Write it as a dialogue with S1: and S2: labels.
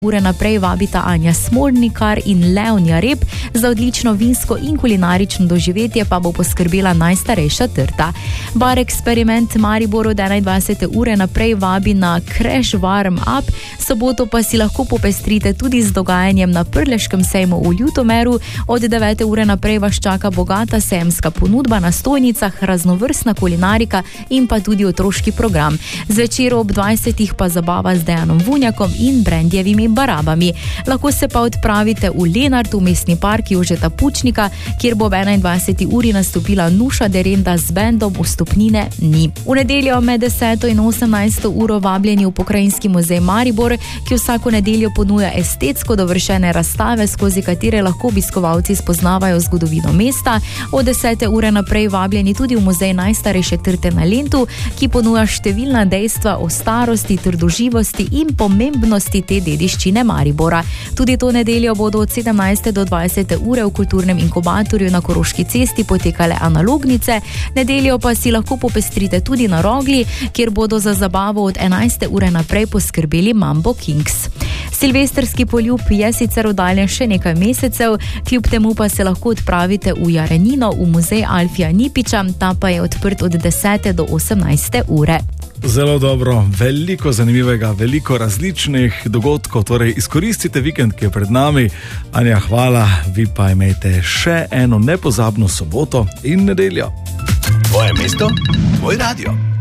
S1: ure naprej vabita Anja Smolnikar in Leonja Rep, za odlično vinsko in kulinarično doživetje pa bo poskrbela najstarejša trta. Bar Eksperiment Maribor od 21. ure naprej vabi na Crash Warm Up, soboto pa si lahko popestrite tudi z dogajanjem na Prleškem sejmu v Ljutomeru. Od 9. ure naprej vas čaka bogata sejemska ponudba na stojnicah, raznovrstna kulinarika in pa tudi otroški program. Zvečer ob 20. pa zabava z Dejanom Vunjakom in brendjevimi barabami. Lahko se pa odpravite v Lenart, v mestni park Jožeta Pučnika, kjer bo ob 21. uri nastopila Nuša Derenda z bendom Vstopnine ni. V nedeljo med 10. in 18. uro vabljeni v Pokrajinski muzej Maribor, ki vsako nedeljo ponuja estetsko dovršene razstave, skozi katere lahko obiskovalci spoznavajo zgodovino mesta. Od 10. ure naprej vabljeni tudi v muzej najstarejše trte na Lentu, ki ponuja številna dejstva o starosti, trdoživosti in pomembnosti te dediščine Maribora. Tudi to nedeljo bodo od 17. do 20. ure v kulturnem inkubatorju na Koroški cesti potekale analognice. Nedeljo pa si lahko popestrite tudi na Rogli, kjer bodo za zabavo od 11. ure naprej poskrbeli Mambo Kings. Silvestrski poljub je sicer oddaljen še nekaj mesecev, kljub temu pa se lahko odpravite v Jarenino, v muzej Alfija Nipiča, ta pa je odprt od 10. do 18. ure.
S2: Zelo dobro, veliko zanimivega, veliko različnih dogodkov, torej izkoristite vikend, ki je pred nami. Anja, hvala, vi pa imejte še eno nepozabno soboto in nedeljo.
S3: Tvoje mesto, tvoj radio.